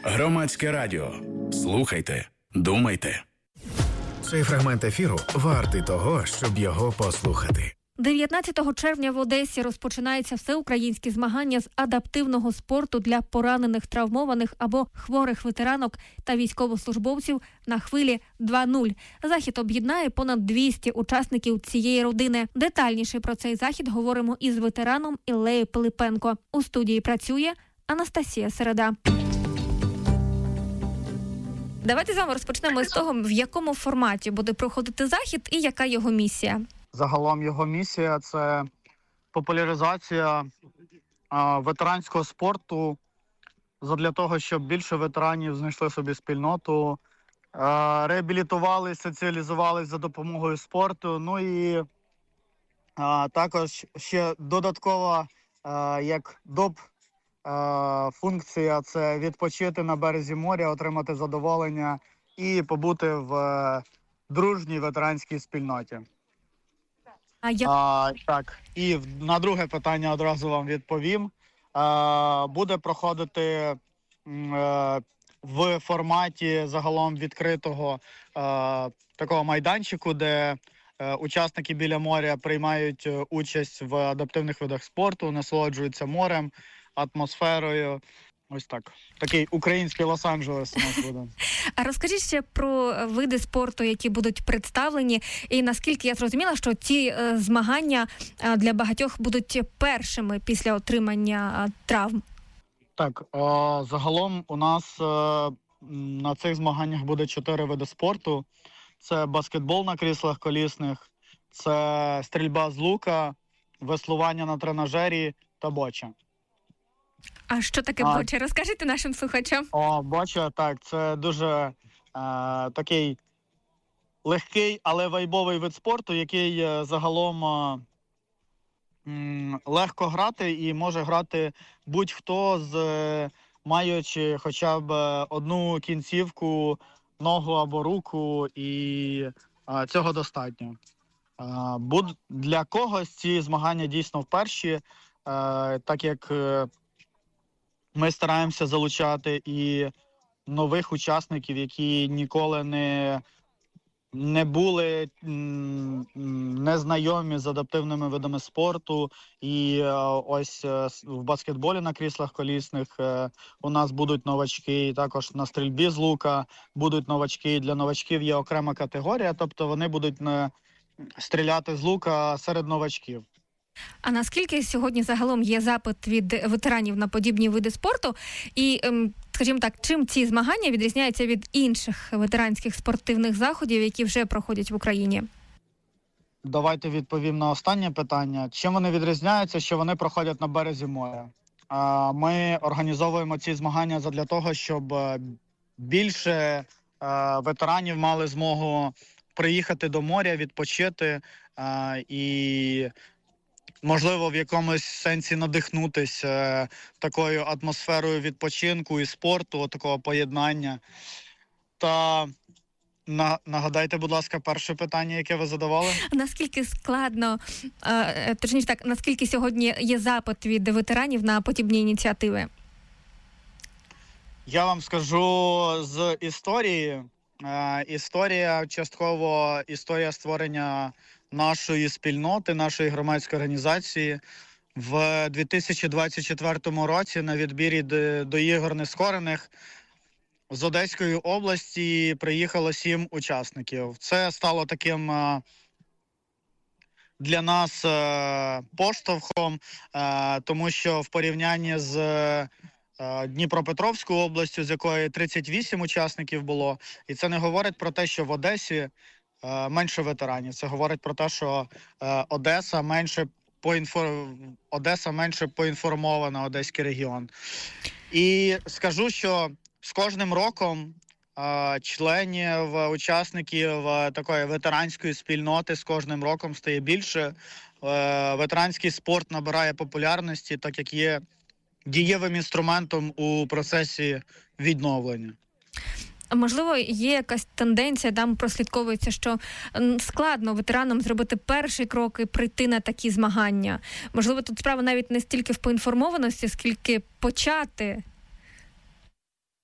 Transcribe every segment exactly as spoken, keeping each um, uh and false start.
Громадське радіо. Слухайте, думайте. Цей фрагмент ефіру вартий того, щоб його послухати. дев'ятнадцятого червня в Одесі розпочинається всеукраїнські змагання з адаптивного спорту для поранених, травмованих або хворих ветеранок та військовослужбовців на хвилі два нуль. Захід об'єднає понад двісті учасників цієї родини. Детальніше про цей захід говоримо із ветераном Іллею Пилипенко. У студії працює Анастасія Середа. Давайте з вами розпочнемо з того, в якому форматі буде проходити захід і яка його місія. Загалом його місія – це популяризація а, ветеранського спорту задля того, щоб більше ветеранів знайшли собі спільноту, а, реабілітувалися, соціалізувалися за допомогою спорту. Ну і а, також ще додаткова, а, як доп. функція – це відпочити на березі моря, отримати задоволення і побути в дружній ветеранській спільноті. А я... а, так, і на друге питання одразу вам відповім. А, буде проходити а, в форматі загалом відкритого а, такого майданчику, де а, учасники біля моря приймають участь в адаптивних видах спорту, насолоджуються морем, атмосферою. Ось так. Такий український Лос-Анджелес у нас буде. А розкажіть ще про види спорту, які будуть представлені. І наскільки я зрозуміла, що ці е, змагання е, для багатьох будуть першими після отримання е, травм. Так, е, загалом у нас е, на цих змаганнях буде чотири види спорту. Це баскетбол на кріслах колісних, це стрільба з лука, веслування на тренажері та боча. А що таке а, боча? Розкажіть нашим слухачам. О, боча, так, це дуже е, такий легкий, але вайбовий вид спорту, який е, загалом е, м, легко грати і може грати будь-хто, з е, маючи хоча б одну кінцівку, ногу або руку, і е, цього достатньо. Е, буд, для когось ці змагання дійсно вперші, е, так як е, ми стараємося залучати і нових учасників, які ніколи не, не були м, незнайомі з адаптивними видами спорту. І е, ось е, в баскетболі на кріслах колісних е, у нас будуть новачки, і також на стрільбі з лука будуть новачки. Для новачків є окрема категорія, тобто вони будуть не стріляти з лука серед новачків. А наскільки сьогодні загалом є запит від ветеранів на подібні види спорту? І, скажімо так, чим ці змагання відрізняються від інших ветеранських спортивних заходів, які вже проходять в Україні? Давайте відповім на останнє питання. Чим вони відрізняються, що вони проходять на березі моря? Ми організовуємо ці змагання задля того, щоб більше ветеранів мали змогу приїхати до моря, відпочити і можливо, в якомусь сенсі надихнутися е, такою атмосферою відпочинку і спорту, такого поєднання. Та на, нагадайте, будь ласка, перше питання, яке ви задавали? Наскільки складно, е, точніше так, наскільки сьогодні є запит від ветеранів на подібні ініціативи? Я вам скажу з історії. Е, історія, частково історія створення нашої спільноти, нашої громадської організації. В дві тисячі двадцять четвертому році на відбірі до, до ігор нескорених з Одеської області приїхало сім учасників. Це стало таким а, для нас а, поштовхом, а, тому що в порівнянні з а, Дніпропетровською областю, з якої тридцять вісім учасників було, і це не говорить про те, що в Одесі менше ветеранів. Це говорить про те, що е, Одеса менше поінфор... Одеса менше поінформована, Одеський регіон. І скажу, що з кожним роком е, членів, учасників е, такої ветеранської спільноти з кожним роком стає більше. Е, ветеранський спорт набирає популярності, так як є дієвим інструментом у процесі відновлення. Можливо, є якась тенденція, там прослідковується, що складно ветеранам зробити перший крок і прийти на такі змагання. Можливо, тут справа навіть не стільки в поінформованості, скільки почати.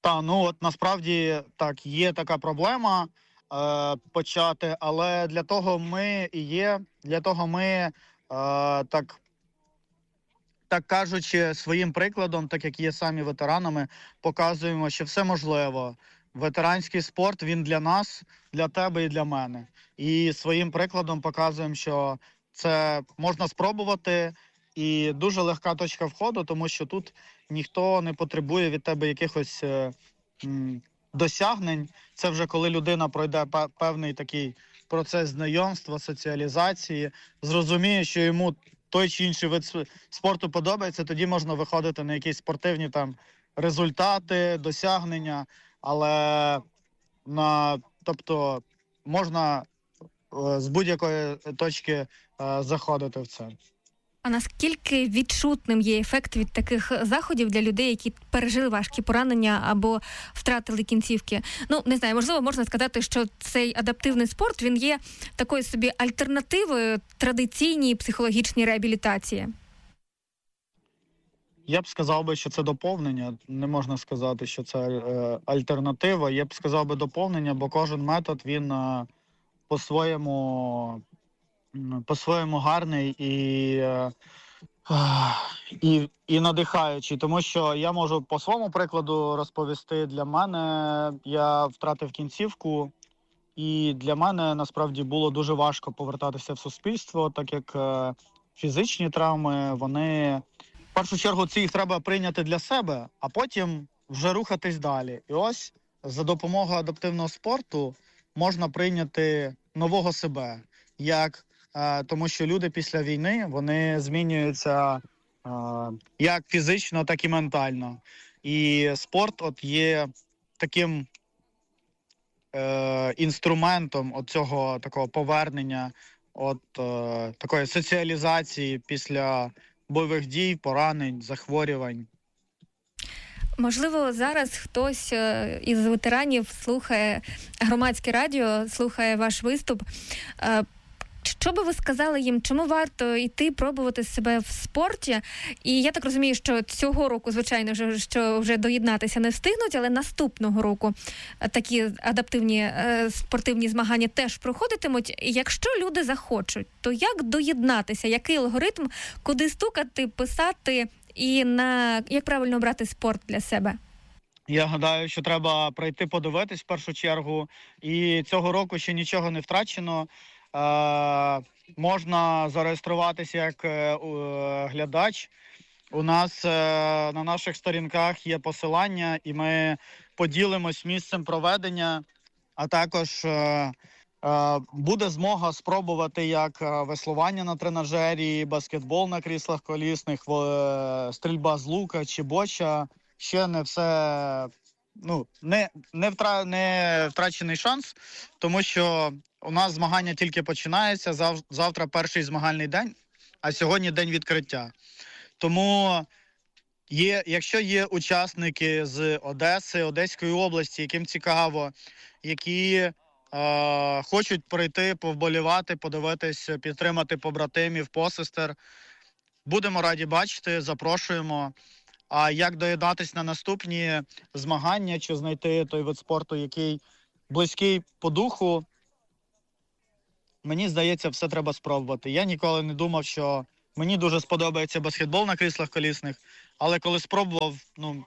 Та, ну от насправді так, є така проблема е, почати, але для того ми і є, для того ми е, так, так кажучи, своїм прикладом, так як є самі ветеранами, показуємо, що все можливо. Ветеранський спорт, він для нас, для тебе і для мене. І своїм прикладом показуємо, що це можна спробувати, і дуже легка точка входу, тому що тут ніхто не потребує від тебе якихось е, м, досягнень. Це вже коли людина пройде пе- певний такий процес знайомства, соціалізації, зрозуміє, що йому той чи інший вид с- спорту подобається, тоді можна виходити на якісь спортивні там результати, досягнення, але на, тобто можна е, з будь-якої точки е, заходити в це. А наскільки відчутним є ефект від таких заходів для людей, які пережили важкі поранення або втратили кінцівки? Ну, не знаю, можливо, можна сказати, що цей адаптивний спорт, він є такою собі альтернативою традиційній психологічній реабілітації. Я б сказав би, що це доповнення. Не можна сказати, що це е, альтернатива. Я б сказав би доповнення, бо кожен метод, він е, по-своєму, м, по-своєму гарний і, е, і, і надихаючий. Тому що я можу по своєму прикладу розповісти. Для мене я втратив кінцівку, і для мене насправді було дуже важко повертатися в суспільство, так як е, фізичні травми, вони... В першу чергу це їх треба прийняти для себе, а потім вже рухатись далі. І ось за допомогою адаптивного спорту можна прийняти нового себе. Як, е, тому що люди після війни, вони змінюються е, як фізично, так і ментально. І спорт от є таким е, інструментом от цього такого повернення, от е, такої соціалізації після бойових дій, поранень, захворювань. Можливо, зараз хтось е, із ветеранів слухає громадське радіо, слухає ваш виступ. Е, Що би ви сказали їм, чому варто йти пробувати себе в спорті? І я так розумію, що цього року, звичайно, вже, що вже доєднатися не встигнуть, але наступного року такі адаптивні е, спортивні змагання теж проходитимуть. Якщо люди захочуть, то як доєднатися? Який алгоритм, куди стукати, писати і на як правильно обрати спорт для себе? Я гадаю, що треба прийти подивитись в першу чергу. І цього року ще нічого не втрачено. Е, можна зареєструватися як е, глядач. У нас е, на наших сторінках є посилання, і ми поділимось місцем проведення, а також е, е, буде змога спробувати як веслування на тренажері, баскетбол на кріслах колісних, е, стрільба з лука чи боча. Ще не все, ну, не, не, втра, не втрачений шанс, тому що у нас змагання тільки починаються, зав, завтра перший змагальний день, а сьогодні день відкриття. Тому є, якщо є учасники з Одеси, Одеської області, яким цікаво, які е, хочуть прийти, повболівати, подивитись, підтримати побратимів, посестер, будемо раді бачити, запрошуємо. А як доєднатися на наступні змагання, чи знайти той вид спорту, який близький по духу, мені здається, все треба спробувати. Я ніколи не думав, що мені дуже сподобається баскетбол на кріслах колісних, але коли спробував, ну,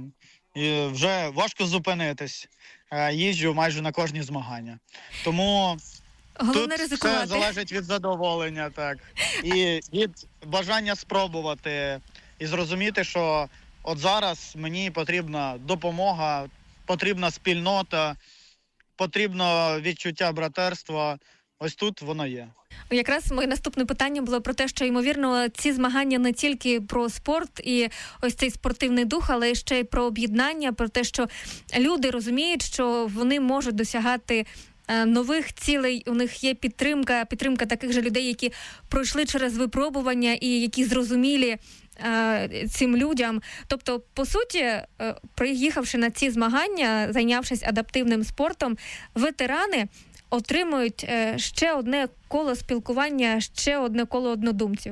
вже важко зупинитись. Їжджу майже на кожні змагання. Тому Головне тут ризикувати. все залежить від задоволення, так. І від бажання спробувати. І зрозуміти, що от зараз мені потрібна допомога, потрібна спільнота, потрібно відчуття братерства. Ось тут воно є. Якраз моє наступне питання було про те, що, ймовірно, ці змагання не тільки про спорт і ось цей спортивний дух, але ще й про об'єднання, про те, що люди розуміють, що вони можуть досягати нових цілей, у них є підтримка, підтримка таких же людей, які пройшли через випробування і які зрозумілі цим людям. Тобто, по суті, приїхавши на ці змагання, зайнявшись адаптивним спортом, ветерани отримують ще одне коло спілкування, ще одне коло однодумців.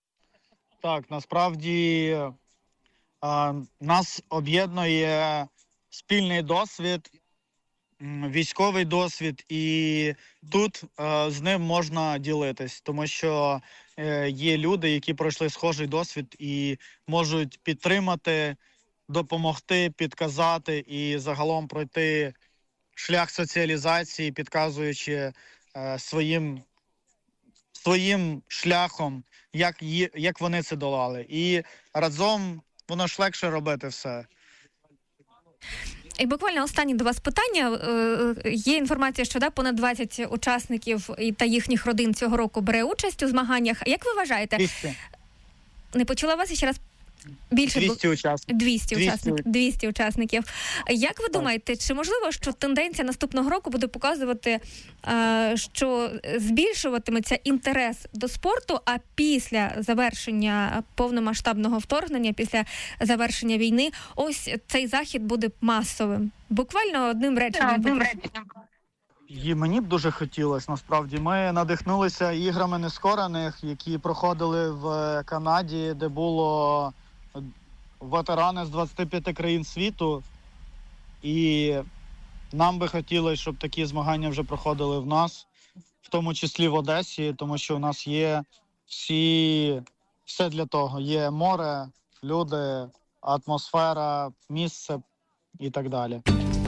Так, насправді а, нас об'єднує спільний досвід, військовий досвід, і тут е, з ним можна ділитись, тому що е, є люди, які пройшли схожий досвід і можуть підтримати, допомогти, підказати і загалом пройти шлях соціалізації, підказуючи е, своїм, своїм шляхом, як, є, як вони це долали. І разом воно ж легше робити все. І буквально останні до вас питання. Є інформація, що да, понад двадцять учасників та їхніх родин цього року бере участь у змаганнях. Як ви вважаєте? двісті. Не почула вас ще раз? Більше двісті учасників. двісті учасників. двісті учасників. Як ви думаєте, чи можливо, що тенденція наступного року буде показувати, що збільшуватиметься інтерес до спорту, а після завершення повномасштабного вторгнення, після завершення війни, ось цей захід буде масовим? Буквально одним реченням. І мені б дуже хотілося, насправді. Ми надихнулися іграми нескорених, які проходили в Канаді, де було ветерани з двадцяти п'яти країн світу. І нам би хотілося, щоб такі змагання вже проходили в нас, в тому числі в Одесі, тому що у нас є всі, все для того. Є море, люди, атмосфера, місце і так далі.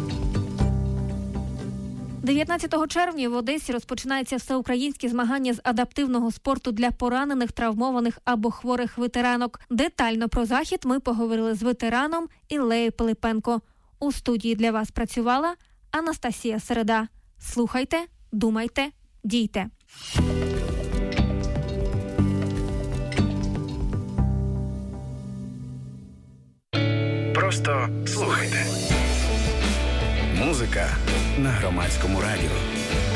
дев'ятнадцятого червня в Одесі розпочинаються всеукраїнські змагання з адаптивного спорту для поранених, травмованих або хворих ветеранок. Детально про захід ми поговорили з ветераном Іллею Пилипенко. У студії для вас працювала Анастасія Середа. Слухайте, думайте, дійте. Просто слухайте. Музика на Громадському радіо.